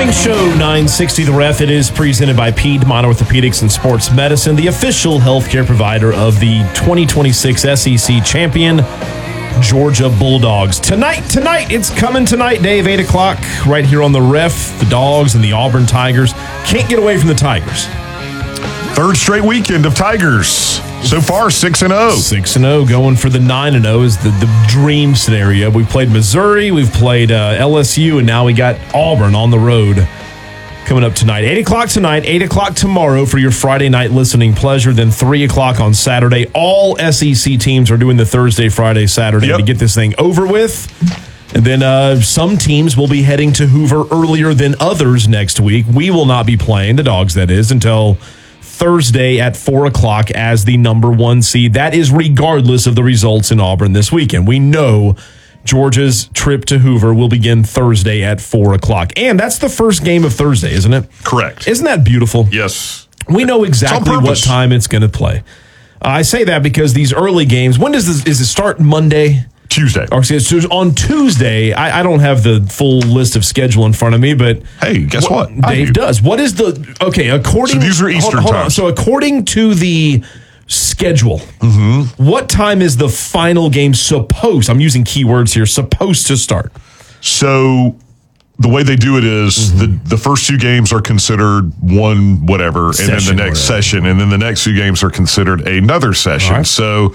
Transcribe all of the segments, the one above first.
Morning Show 960 The Ref. It is presented by Piedmont Orthopedics and Sports Medicine, the official healthcare provider of the 2026 SEC champion, Georgia Bulldogs. Tonight, it's coming tonight, Dave, 8 o'clock, right here on The Ref. The Dogs and the Auburn Tigers can't get away from the Tigers. Third straight weekend of Tigers. So far, 6-0. 6-0, going for the 9-0 is the dream scenario. We played Missouri, we've played LSU, and now we got Auburn on the road coming up tonight. 8 o'clock tonight, 8 o'clock tomorrow for your Friday night listening pleasure, then 3 o'clock on Saturday. All SEC teams are doing the Thursday, Friday, Saturday to get this thing over with. And then some teams will be heading to Hoover earlier than others next week. We will not be playing, the Dogs that is, until Thursday at 4 o'clock as the number 1 seed. That is regardless of the results in Auburn this weekend. We know Georgia's trip to Hoover will begin Thursday at 4 o'clock. And that's the first game of Thursday, isn't it? Correct. Isn't that beautiful? Yes. We know exactly what time it's going to play. I say that because these early games, when does this, is it start Monday? Tuesday. Or, so on Tuesday, I don't have the full list of schedule in front of me, but hey, guess what? Dave does. What is the according? So these are Eastern times. So according to the schedule, what time is the final game supposed? I'm using keywords here. Supposed to start. So the way they do it is the first 2 games are considered one whatever, and then the next session, and then the next 2 games are considered another session. Right. So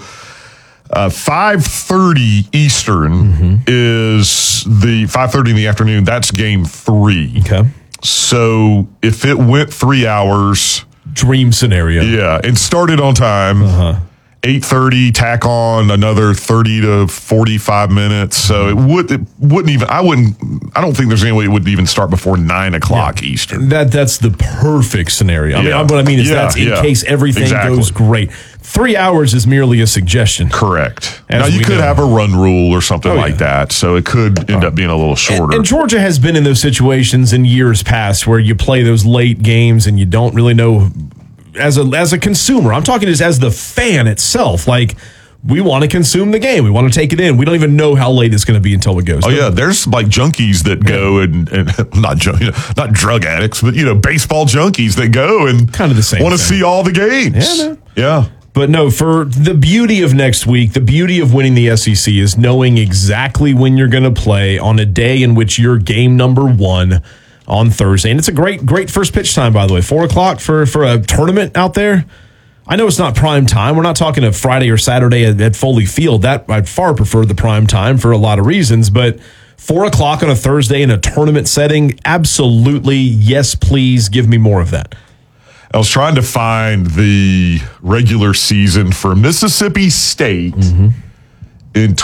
5:30 Eastern is the 5:30 in the afternoon. That's game 3. Okay. So if it went 3 hours, dream scenario. Yeah, and started on time. 8:30, tack on another 30 to 45 minutes. So it wouldn't even. I don't think there's any way it would even start before 9 o'clock Eastern. That's the perfect scenario. I mean, what I mean is that's in case everything goes great. 3 hours is merely a suggestion. Correct. Now, you could have a run rule or something like that, so it could end up being a little shorter. And Georgia has been in those situations in years past where you play those late games and you don't really know, as a consumer, I'm talking just as the fan itself, like, we want to consume the game. We want to take it in. We don't even know how late it's going to be until it goes. Oh, yeah. There's like junkies that go and not drug addicts, but, baseball junkies that go and kind of the same want to see all the games. Yeah, man. Yeah. But no, for the beauty of next week, the beauty of winning the SEC is knowing exactly when you're going to play on a day in which you're game number 1 on Thursday. And it's a great first pitch time, by the way. 4 o'clock for a tournament out there. I know it's not prime time. We're not talking a Friday or Saturday at Foley Field. That I'd far prefer the prime time for a lot of reasons. But 4 o'clock on a Thursday in a tournament setting, absolutely, yes, please, give me more of that. I was trying to find the regular season for Mississippi State in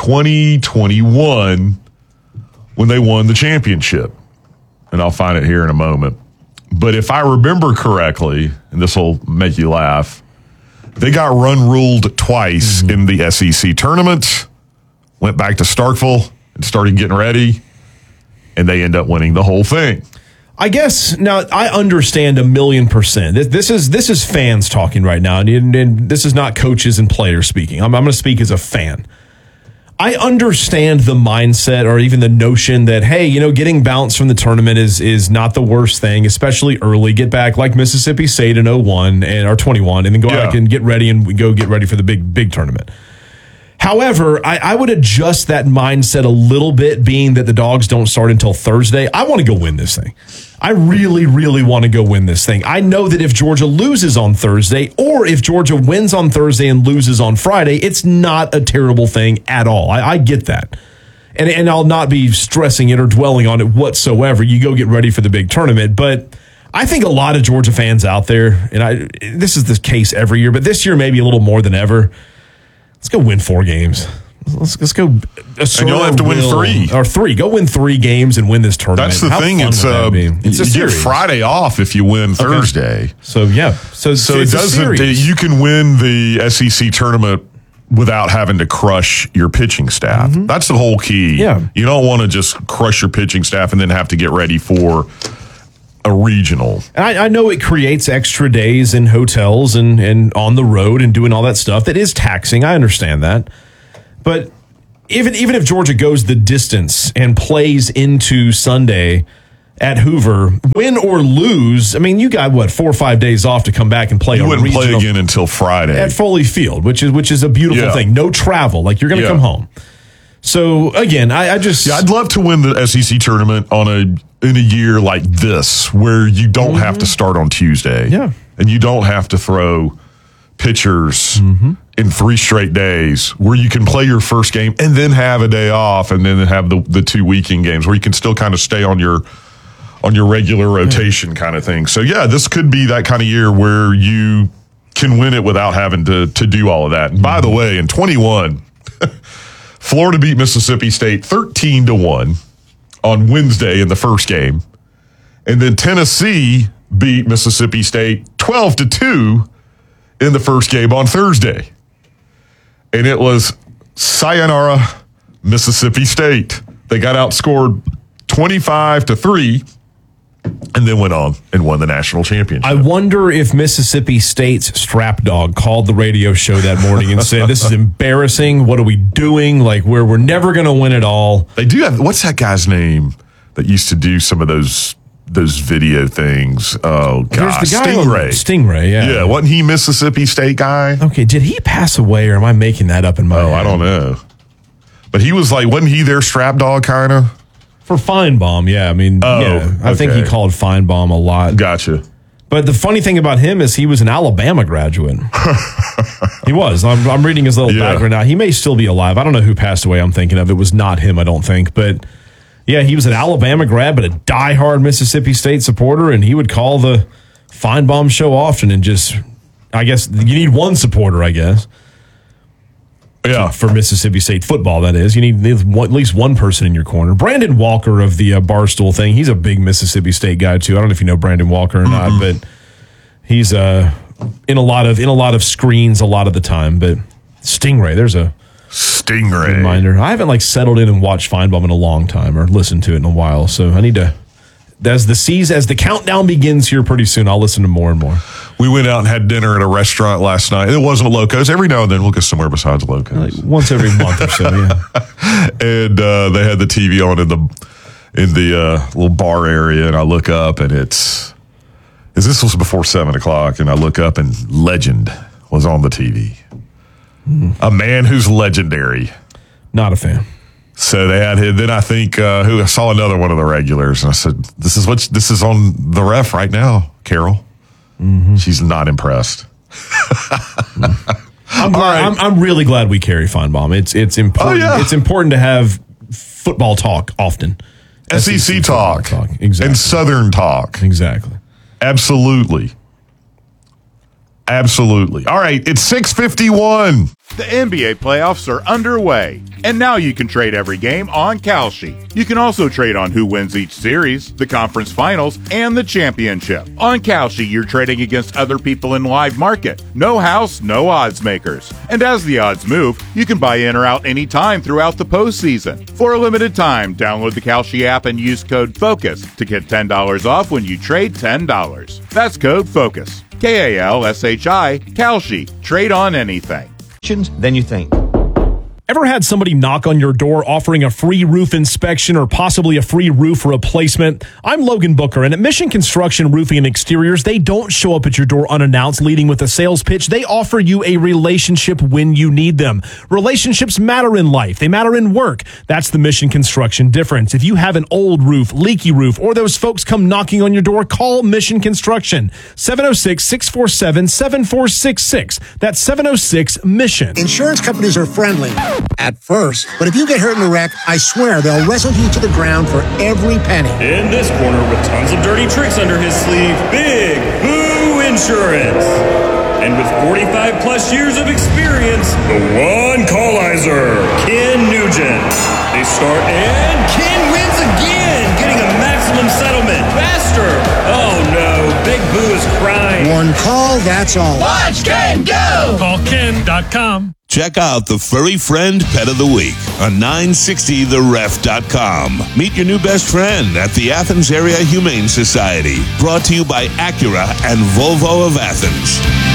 2021 when they won the championship. And I'll find it here in a moment. But if I remember correctly, and this will make you laugh, they got run ruled twice in the SEC tournament, went back to Starkville and started getting ready, and they end up winning the whole thing. I guess now I understand 1,000,000%. This is fans talking right now, and this is not coaches and players speaking. I'm going to speak as a fan. I understand the mindset or even the notion that, hey, getting bounced from the tournament is not the worst thing, especially early. Get back like Mississippi State in 01 or 21, and then go back and get ready and go get ready for the big tournament. However, I would adjust that mindset a little bit, being that the Dogs don't start until Thursday. I want to go win this thing. I really, really want to go win this thing. I know that if Georgia loses on Thursday, or if Georgia wins on Thursday and loses on Friday, it's not a terrible thing at all. I get that. And I'll not be stressing it or dwelling on it whatsoever. You go get ready for the big tournament. But I think a lot of Georgia fans out there, and this is the case every year, but this year maybe a little more than ever, let's go win 4 games. Let's go. And you'll have to win 3. Or 3. Go win 3 games and win this tournament. That's the thing. It's a you get Friday off if you win Thursday. So, yeah. So it doesn't. You can win the SEC tournament without having to crush your pitching staff. That's the whole key. Yeah. You don't want to just crush your pitching staff and then have to get ready for a regional. And I know it creates extra days in hotels and on the road and doing all that stuff. That is taxing. I understand that. But even if Georgia goes the distance and plays into Sunday at Hoover, win or lose. I mean, you got 4 or 5 days off to come back and play. You wouldn't play again until Friday at Foley Field, which is a beautiful thing. No travel, like you're going to come home. So again, I'd love to win the SEC tournament in a year like this, where you don't have to start on Tuesday, and you don't have to throw pitchers in 3 straight days, where you can play your first game and then have a day off, and then have the 2 weekend games where you can still kind of stay on your regular rotation kind of thing. So this could be that kind of year where you can win it without having to do all of that. And by the way, in 21, Florida beat Mississippi State 13-1 on Wednesday in the first game. And then Tennessee beat Mississippi State 12-2 in the first game on Thursday. And it was sayonara Mississippi State. They got outscored 25-3 and then went on and won the national championship. I wonder if Mississippi State's strap dog called the radio show that morning and said, "This is embarrassing. What are we doing? Like, we're never going to win it all." They do have, what's that guy's name that used to do some of those video things? Oh, God. There's the guy Stingray, yeah. Yeah, wasn't he Mississippi State guy? Okay, did he pass away, or am I making that up in my head? I don't know. But he was wasn't he their strap dog, kind of? For Feinbaum, yeah. I mean, I think he called Feinbaum a lot. Gotcha. But the funny thing about him is he was an Alabama graduate. He was. I'm reading his little background now. He may still be alive. I don't know who passed away I'm thinking of. It was not him, I don't think. But, yeah, he was an Alabama grad, but a diehard Mississippi State supporter, and he would call the Feinbaum show often and just, I guess, you need one supporter, I guess. Yeah, for Mississippi State football, that is. You need at least one person in your corner. Brandon Walker of the Barstool thing, he's a big Mississippi State guy, too. I don't know if you know Brandon Walker or not, but he's in a lot of screens a lot of the time. But Stingray, there's a Stingray reminder. I haven't settled in and watched Feinbaum in a long time or listened to it in a while, so I need to. As the countdown begins here pretty soon, I'll listen to more and more. We went out and had dinner at a restaurant last night. It wasn't Loco's. Every now and then we'll go somewhere besides Loco's. Once every month or so, yeah. And they had the TV on in the little bar area, and I look up, and this was before 7 o'clock, and I look up, and Legend was on the TV. A man who's legendary. Not a fan. So they had him. Then I think I saw another one of the regulars, and I said, "This is on the ref right now, Carol." She's not impressed. I'm really glad we carry Feinbaum. It's important. Oh, yeah. It's important to have football talk often. SEC talk. Exactly. And Southern talk. Exactly. Absolutely. All right, it's 6:51. The NBA playoffs are underway, and now you can trade every game on Kalshi. You can also trade on who wins each series, the conference finals, and the championship. On Kalshi, you're trading against other people in live market. No house, no odds makers. And as the odds move, you can buy in or out anytime throughout the postseason. For a limited time, download the Kalshi app and use code FOCUS to get $10 off when you trade $10. That's code FOCUS. KALSHI, Kalshi. Trade on anything. Than you think. Ever had somebody knock on your door offering a free roof inspection or possibly a free roof replacement? I'm Logan Booker, and at Mission Construction Roofing and Exteriors, they don't show up at your door unannounced leading with a sales pitch. They offer you a relationship when you need them. Relationships matter in life. They matter in work. That's the Mission Construction difference. If you have an old roof, leaky roof, or those folks come knocking on your door, call Mission Construction. 706-647-7466. That's 706-MISSION. Insurance companies are friendly. At first, but if you get hurt in a wreck, I swear they'll wrestle you to the ground for every penny. In this corner with tons of dirty tricks under his sleeve, Big Boo Insurance. And with 45 plus years of experience, the one callizer, Ken Nugent. They start and Ken wins again, getting a maximum settlement faster. Oh no, Big Boo is crying. One call, that's all. Watch Ken go! Call Ken.com. Check out the Furry Friend Pet of the Week on 960theref.com. Meet your new best friend at the Athens Area Humane Society. Brought to you by Acura and Volvo of Athens.